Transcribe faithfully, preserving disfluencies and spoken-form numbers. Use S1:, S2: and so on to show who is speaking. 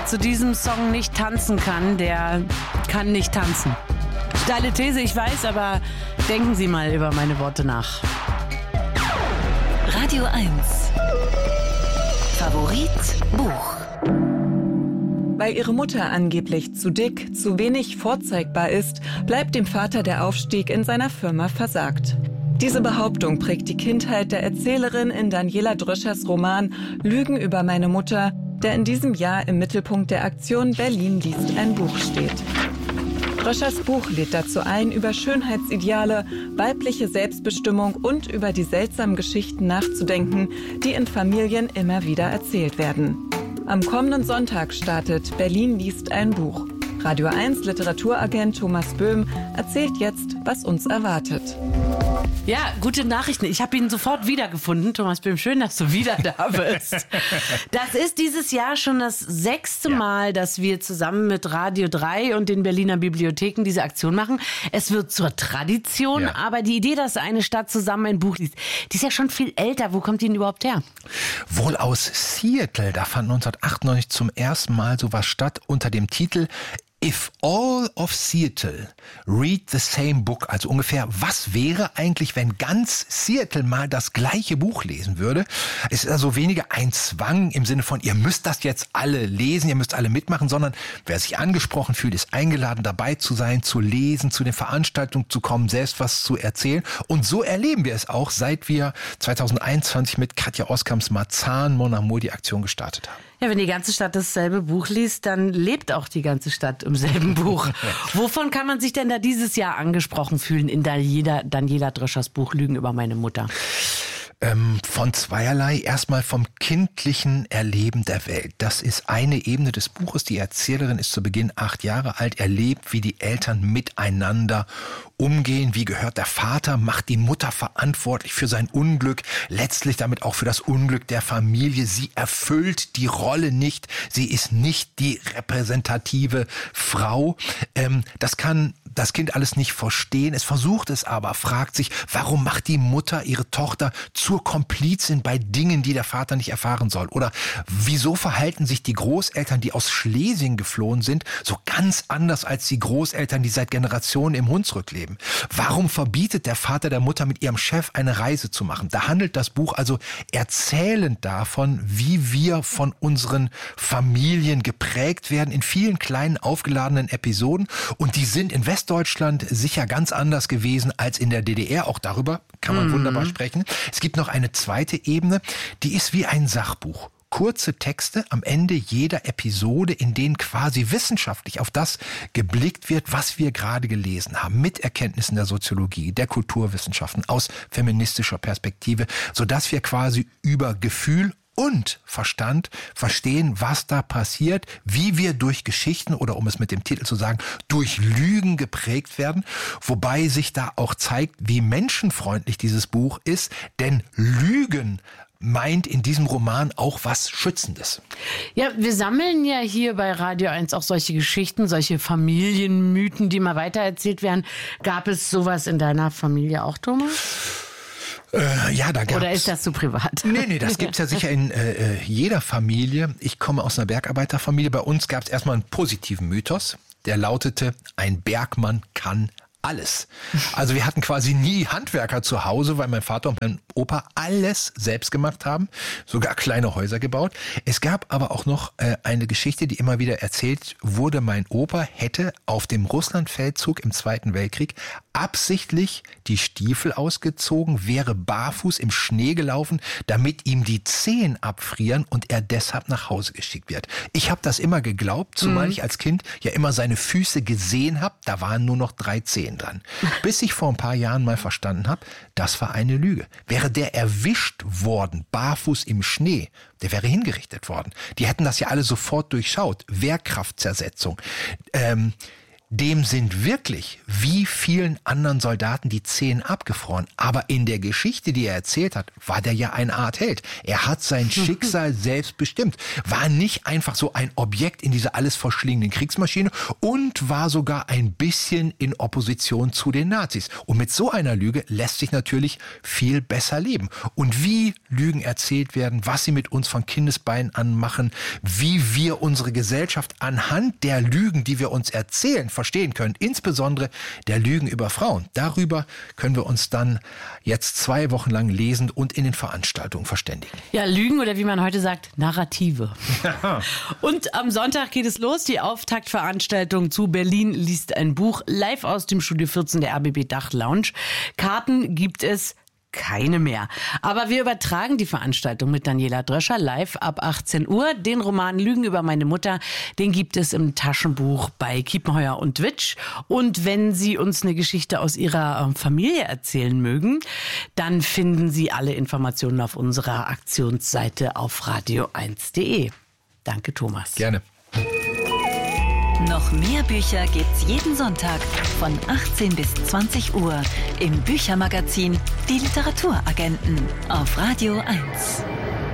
S1: zu diesem Song nicht tanzen kann, der kann nicht tanzen. Steile These, ich weiß, aber denken Sie mal über meine Worte nach.
S2: Radio eins. Favorit Buch.
S3: Weil ihre Mutter angeblich zu dick, zu wenig vorzeigbar ist, bleibt dem Vater der Aufstieg in seiner Firma versagt. Diese Behauptung prägt die Kindheit der Erzählerin in Daniela Dröschers Roman Lügen über meine Mutter, der in diesem Jahr im Mittelpunkt der Aktion Berlin liest ein Buch steht. Dröschers Buch lädt dazu ein, über Schönheitsideale, weibliche Selbstbestimmung und über die seltsamen Geschichten nachzudenken, die in Familien immer wieder erzählt werden. Am kommenden Sonntag startet Berlin liest ein Buch. Radio eins Literaturagent Thomas Böhm erzählt jetzt, was uns erwartet.
S1: Ja, gute Nachrichten. Ich habe ihn sofort wiedergefunden. Thomas Böhm, schön, dass du wieder da bist. Das ist dieses Jahr schon das sechste ja. Mal, dass wir zusammen mit Radio drei und den Berliner Bibliotheken diese Aktion machen. Es wird zur Tradition, ja. aber die Idee, dass eine Stadt zusammen ein Buch liest, die ist ja schon viel älter. Wo kommt die denn überhaupt her?
S4: Wohl aus Seattle. Da fand neunzehnhundertachtundneunzig zum ersten Mal sowas statt unter dem Titel If all of Seattle read the same book, also ungefähr, was wäre eigentlich, wenn ganz Seattle mal das gleiche Buch lesen würde? Es ist also weniger ein Zwang im Sinne von, ihr müsst das jetzt alle lesen, ihr müsst alle mitmachen, sondern wer sich angesprochen fühlt, ist eingeladen, dabei zu sein, zu lesen, zu den Veranstaltungen zu kommen, selbst was zu erzählen. Und so erleben wir es auch, seit wir zweitausendeinundzwanzig mit Katja Oskamps Marzahn Mon Amour die Aktion gestartet haben.
S1: Ja, wenn die ganze Stadt dasselbe Buch liest, dann lebt auch die ganze Stadt im selben Buch. Wovon kann man sich denn da dieses Jahr angesprochen fühlen in Daniela, Daniela Dröschers Buch Lügen über meine Mutter?
S4: Ähm, von zweierlei. Erstmal vom kindlichen Erleben der Welt. Das ist eine Ebene des Buches. Die Erzählerin ist zu Beginn acht Jahre alt, erlebt, wie die Eltern miteinander umgehen. Wie gehört der Vater, macht die Mutter verantwortlich für sein Unglück, letztlich damit auch für das Unglück der Familie. Sie erfüllt die Rolle nicht. Sie ist nicht die repräsentative Frau. Ähm, das kann das Kind alles nicht verstehen. Es versucht es aber, fragt sich, warum macht die Mutter ihre Tochter zur Komplizin bei Dingen, die der Vater nicht erfahren soll? Oder wieso verhalten sich die Großeltern, die aus Schlesien geflohen sind, so ganz anders als die Großeltern, die seit Generationen im Hunsrück leben? Warum verbietet der Vater der Mutter mit ihrem Chef eine Reise zu machen? Da handelt das Buch also erzählend davon, wie wir von unseren Familien geprägt werden in vielen kleinen aufgeladenen Episoden. Und die sind in Westdeutschland sicher ganz anders gewesen als in der D D R. Auch darüber kann man mhm. wunderbar sprechen. Es gibt noch eine zweite Ebene, die ist wie ein Sachbuch. Kurze Texte am Ende jeder Episode, in denen quasi wissenschaftlich auf das geblickt wird, was wir gerade gelesen haben, mit Erkenntnissen der Soziologie, der Kulturwissenschaften, aus feministischer Perspektive, sodass wir quasi über Gefühl und Verstand verstehen, was da passiert, wie wir durch Geschichten oder, um es mit dem Titel zu sagen, durch Lügen geprägt werden, wobei sich da auch zeigt, wie menschenfreundlich dieses Buch ist, denn Lügen meint in diesem Roman auch was Schützendes.
S1: Ja, wir sammeln ja hier bei Radio eins auch solche Geschichten, solche Familienmythen, die mal weitererzählt werden. Gab es sowas in deiner Familie auch, Thomas?
S4: Äh, ja, da gab's.
S1: Oder ist das zu privat?
S4: Nee, nee, das gibt's ja sicher in äh, jeder Familie. Ich komme aus einer Bergarbeiterfamilie. Bei uns gab's erstmal einen positiven Mythos, der lautete, ein Bergmann kann alles. Also wir hatten quasi nie Handwerker zu Hause, weil mein Vater und mein Opa alles selbst gemacht haben, sogar kleine Häuser gebaut. Es gab aber auch noch äh, eine Geschichte, die immer wieder erzählt wurde. Mein Opa hätte auf dem Russlandfeldzug im Zweiten Weltkrieg absichtlich die Stiefel ausgezogen, wäre barfuß im Schnee gelaufen, damit ihm die Zehen abfrieren und er deshalb nach Hause geschickt wird. Ich habe das immer geglaubt, zumal mhm. ich als Kind ja immer seine Füße gesehen habe. Da waren nur noch drei Zehen dran. Bis ich vor ein paar Jahren mal verstanden habe, das war eine Lüge. Wäre der erwischt worden, barfuß im Schnee, der wäre hingerichtet worden. Die hätten das ja alle sofort durchschaut. Wehrkraftzersetzung. Ähm, dem sind wirklich wie vielen anderen Soldaten die Zehen abgefroren. Aber in der Geschichte, die er erzählt hat, war der ja eine Art Held. Er hat sein Schicksal selbst bestimmt, war nicht einfach so ein Objekt in dieser alles verschlingenden Kriegsmaschine und war sogar ein bisschen in Opposition zu den Nazis. Und mit so einer Lüge lässt sich natürlich viel besser leben. Und wie Lügen erzählt werden, was sie mit uns von Kindesbeinen an machen, wie wir unsere Gesellschaft anhand der Lügen, die wir uns erzählen, verstehen können, insbesondere der Lügen über Frauen. Darüber können wir uns dann jetzt zwei Wochen lang lesen und in den Veranstaltungen verständigen.
S1: Ja, Lügen oder wie man heute sagt, Narrative. Und am Sonntag geht es los, die Auftaktveranstaltung zu Berlin liest ein Buch, live aus dem Studio vierzehn der R B B Dach Lounge. Karten gibt es keine mehr. Aber wir übertragen die Veranstaltung mit Daniela Dröscher live ab achtzehn Uhr. Den Roman Lügen über meine Mutter, den gibt es im Taschenbuch bei Kiepenheuer und Witsch. Und wenn Sie uns eine Geschichte aus Ihrer Familie erzählen mögen, dann finden Sie alle Informationen auf unserer Aktionsseite auf radio eins punkt de. Danke, Thomas.
S4: Gerne.
S2: Noch mehr Bücher gibt's jeden Sonntag von achtzehn bis zwanzig Uhr im Büchermagazin Die Literaturagenten auf Radio eins.